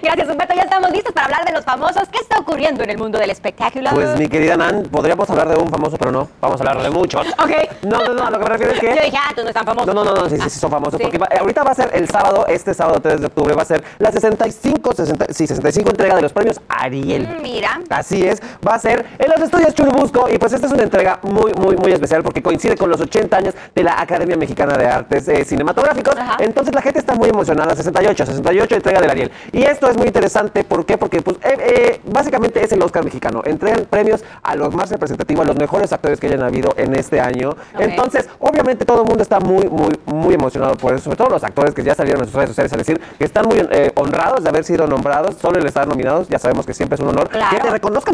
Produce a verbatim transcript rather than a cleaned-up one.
Gracias, Humberto. Ya estamos listos para hablar de los famosos. ¿Qué está ocurriendo en el mundo del espectáculo? Pues, mi querida Nan, podríamos hablar de un famoso, pero no. Vamos a hablar de muchos. Ok. No, no, no, lo que me refiero es que... Yo dije, ah, tú no estás famoso. No, no, no, no, sí, sí, sí son famosos. Sí. Porque va- ahorita va a ser el sábado, este sábado tres de octubre, va a ser la sesenta y cinco, sesenta, sí, sesenta y cinco entrega de los premios Ariel. Mm, Mira. Así es, va a ser en los estudios Churubusco y pues esta es una entrega muy, muy, muy especial porque coincide con los ochenta años de la Academia Mexicana de Artes eh, Cinematográficos. Ajá. Entonces la gente está muy emocionada, sesenta y ocho, sesenta y ocho entrega del Ariel. Y esto es muy interesante, ¿por qué? Porque pues eh, eh, básicamente es el Oscar mexicano. Entregan premios a los más representativos, a los mejores actores que hayan habido en este año. Ok. Entonces, obviamente todo el mundo está muy, muy, muy emocionado por eso, sobre todo los actores que ya salieron en sus redes sociales a decir que están muy eh, honrados de haber sido nombrados, solo el estar nominados, ya sabemos que siempre es un honor. Claro. Que te reconozcan